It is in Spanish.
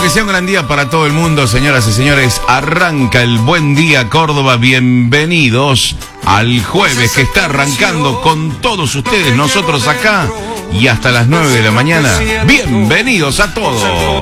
que sea un gran día para todo el mundo, señoras y señores. Arranca el Buen Día Córdoba. Bienvenidos al jueves que está arrancando con todos ustedes, nosotros acá y hasta las 9 de la mañana. Bienvenidos a todos.